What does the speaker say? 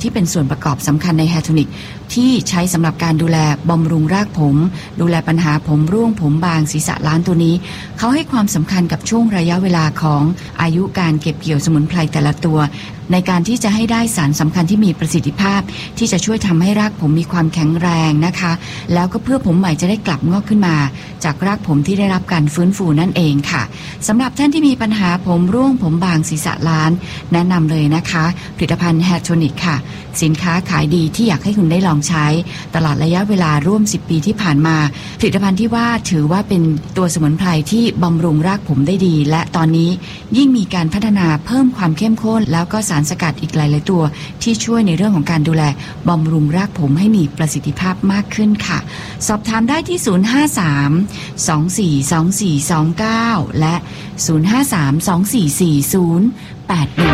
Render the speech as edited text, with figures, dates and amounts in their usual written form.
ที่เป็นส่วนประกอบสำคัญในแฮร์โทนิกที่ใช้สำหรับการดูแลบำรุงรากผมดูแลปัญหาผมร่วงผมบางศีรษะล้านตัวนี้เขาให้ความสำคัญกับช่วงระยะเวลาของอายุการเก็บเกี่ยวสมุนไพรแต่ละตัวในการที่จะให้ได้สารสำคัญที่มีประสิทธิภาพที่จะช่วยทำให้รากผมมีความแข็งแรงนะคะแล้วก็เพื่อผมใหม่จะได้กลับงอกขึ้นมาจากรากผมที่ได้รับการฟื้นฟูนั่นเองค่ะสำหรับท่านที่มีปัญหาผมร่วงผมบางศีรษะล้านแนะนำเลยนะคะผลิตภัณฑ์แฮร์โทนิกค่ะสินค้าขายดีที่อยากให้คุณได้ลองใช้ตลอดระยะเวลาร่วม10ปีที่ผ่านมาผลิตภัณฑ์ที่ว่าถือว่าเป็นตัวสมุนไพรที่บำรุงรากผมได้ดีและตอนนี้ยิ่งมีการพัฒนาเพิ่มความเข้มข้นแล้วก็สารสกัดอีกหลายๆตัวที่ช่วยในเรื่องของการดูแลบำรุงรากผมให้มีประสิทธิภาพมากขึ้นค่ะสอบถามได้ที่053 242429และ053 2440 81